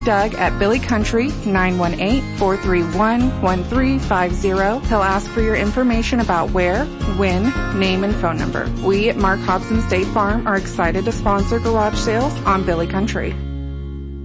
Doug at Billy Country, 918-431-1350. He'll ask for your information about where, when, name, and phone number. We at Mark Hobson State Farm are excited to sponsor garage sales on Billy Country.